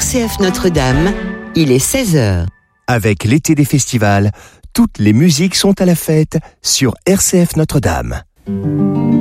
RCF Notre-Dame, il est 16h. Avec l'été des festivals, toutes les musiques sont à la fête sur RCF Notre-Dame.